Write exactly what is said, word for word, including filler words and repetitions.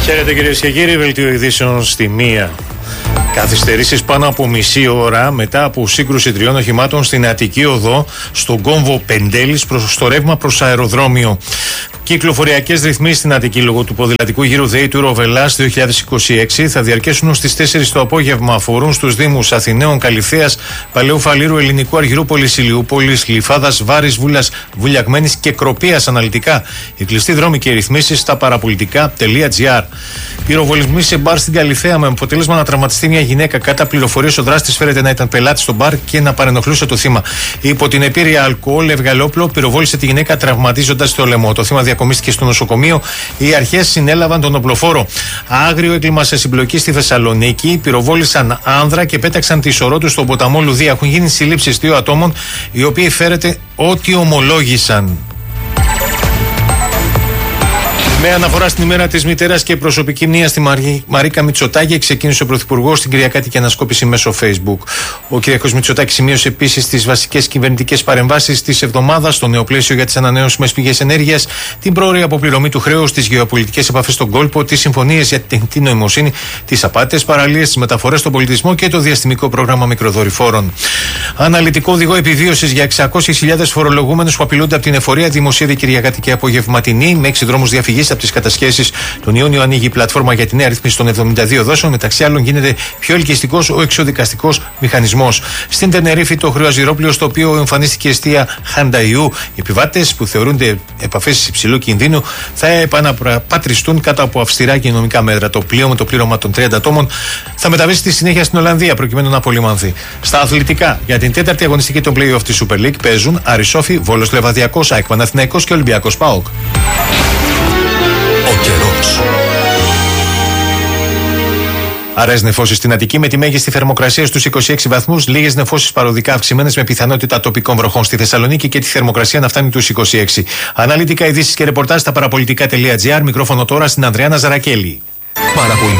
Χαίρετε κυρίες και κύριοι, δελτίο ειδήσεων στη μία. Καθυστερήσεις πάνω από μισή ώρα μετά από σύγκρουση τριών οχημάτων στην Αττική Οδό, στον κόμβο Πεντέλης, προς το ρεύμα προς αεροδρόμιο. Κυκλοφοριακές ρυθμίσεις στην Αττική λόγω του ποδηλατικού γύρου ΔΕΗ του Ροβελάς δύο χιλιάδες είκοσι έξι θα διαρκέσουν ως τις τέσσερις το απόγευμα. Αφορούν στους Δήμους Αθηναίων, Καλυθέας, Παλαιού Φαλήρου, Ελληνικού Αργυρούπολης, Ηλιούπολης, Γλυφάδας, Βάρης, Βούλας, Βουλιαγμένης και Κροπίας αναλυτικά. Οι κλειστοί δρόμοι και οι ρυθμίσεις στα παραπολιτικά.gr. Πυροβολισμοί σε μπαρ στην Καλυθέα με αποτέλεσμα να τραυματιστεί μια γυναίκα. Κατά πληροφορίες, ο δράστης φέρεται να ήταν πελάτης στο μπαρ και να παρενοχλούσε το θύμα. Υπό την επίρρεια αλκοόλ, έβγαλε όπλο, πυροβόλησε τη γυναίκα τραυματίζοντας το λαιμό. Το θύμα διακομίστηκε στο νοσοκομείο. Οι αρχές συνέλαβαν τον οπλοφόρο. Άγριο έγκλημα σε συμπλοκή στη Θεσσαλονίκη. Πυροβόλησαν άνδρα και πέταξαν τη σωρό του στον ποταμό Λουδία. Έχουν γίνει συλλήψεις δύο ατόμων, οι οποίοι φέρεται ότι ομολόγησαν. Με αναφορά στην ημέρα της μητέρας και προσωπική μνήμα στη Μαρί... Μαρίκα Μητσοτάκη, ξεκίνησε ο Πρωθυπουργός στην Κυριακάτικη ανασκόπηση μέσω Facebook. Ο κ. Μητσοτάκης σημείωσε επίσης τις βασικές κυβερνητικές παρεμβάσεις της εβδομάδας, στο νέο πλαίσιο για τις ανανεώσιμες πηγές ενέργειας, την πρόωρη αποπληρωμή του χρέους, τις γεωπολιτικές επαφές στον κόλπο, τις συμφωνίες για την τεχνητή νοημοσύνη, τις απάτες, παραλίες, τις μεταφορές, στον πολιτισμό και το διαστημικό πρόγραμμα μικροδορυφόρων. Αναλυτικό οδηγό επιβίωσης για εξακόσιες χιλιάδες φορολογούμενους που απειλούνται από την εφορία δημοσίευε Κυριακάτικη απογευματινή με έξι δρόμους διαφυγής από τις κατασχέσεις. Τον Ιούνιο ανοίγει η πλατφόρμα για τη νέα ρύθμιση των εβδομήντα δύο δόσεων. Μεταξύ άλλων, γίνεται πιο ελκυστικός ο εξοδικαστικός μηχανισμός. Στην Τενερίφη, το χρεοαζιρόπλαιο στο οποίο εμφανίστηκε αιστεία Χανταϊού. Οι επιβάτες που θεωρούνται επαφές υψηλού κινδύνου θα επαναπατριστούν κάτω από αυστηρά κοινωνικά μέτρα. Το πλοίο με το πλήρωμα των τριάντα ατόμων θα μεταβεί στη συνέχεια στην Ολλανδία προκειμένου να απολυμανθεί. Στα αθλητικά, για την τέταρτη αγωνιστική των play-off της Super League παίζουν Αρισόφι, Βόλος Λεβαδιακός, ΑΕΚ Παναθηναϊκός και Ολυμπιακός ΠΑΟΚ. Ο καιρός. Αραιές νεφώσεις στην Αττική με τη μέγιστη θερμοκρασία στους είκοσι έξι βαθμούς, λίγες νεφώσεις παροδικά αυξημένες με πιθανότητα τοπικών βροχών στη Θεσσαλονίκη και τη θερμοκρασία να φτάνει τους είκοσι έξι. Αναλυτικά ειδήσεις και ρεπορτάζ στα παραπολιτικά.gr. Μικρόφωνο τώρα στην Ανδριάνα Ζαρακέλη.